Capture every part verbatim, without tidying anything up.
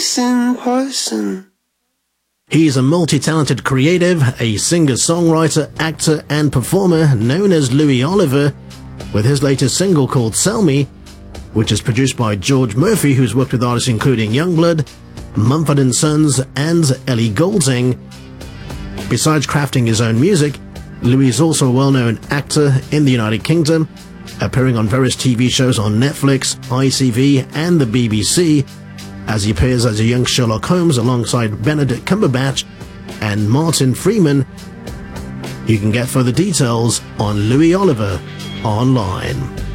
decent person. He's a multi-talented creative, a singer-songwriter, actor and performer known as Louis Oliver, with his latest single called Sell Me, which is produced by George Murphy, who's worked with artists including Youngblood, Mumford and Sons and Ellie Goulding. Besides crafting his own music, Louis is also a well-known actor in the United Kingdom, appearing on various T V shows on Netflix, I T V and the B B C, as he appears as a young Sherlock Holmes alongside Benedict Cumberbatch and Martin Freeman. You can get further details on Louis Oliver online.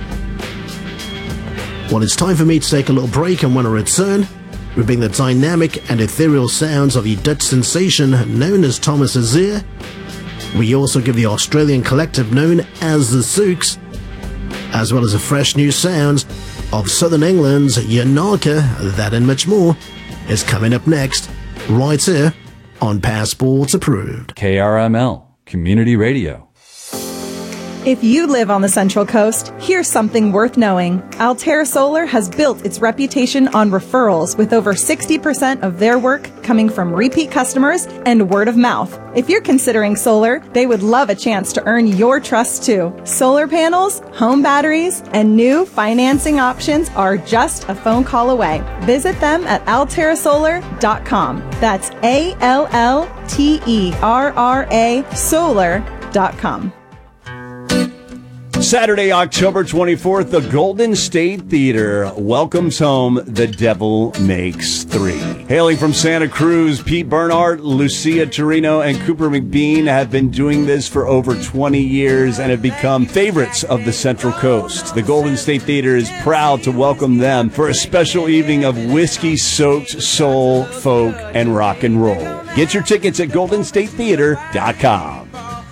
Well, it's time for me to take a little break, and when I return, we bring the dynamic and ethereal sounds of the Dutch sensation known as Thomas Azier. We also give the Australian collective known as the Souks, as well as the fresh new sounds of Southern England's Yanaka. That and much more is coming up next, right here on Passport Approved. K R M L, Community Radio. If you live on the Central Coast, here's something worth knowing. Altair Solar has built its reputation on referrals, with over sixty percent of their work coming from repeat customers and word of mouth. If you're considering solar, they would love a chance to earn your trust too. Solar panels, home batteries, and new financing options are just a phone call away. Visit them at altair solar dot com. That's A L L T E R R A solar dot com. Saturday, October twenty-fourth, the Golden State Theater welcomes home The Devil Makes Three. Hailing from Santa Cruz, Pete Bernhardt, Lucia Torino, and Cooper McBean have been doing this for over twenty years and have become favorites of the Central Coast. The Golden State Theater is proud to welcome them for a special evening of whiskey-soaked soul, folk, and rock and roll. Get your tickets at golden state theater dot com.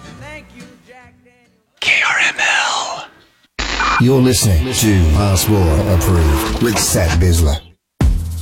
K R M L. You're listening to Passport Approved with Seth Bisler.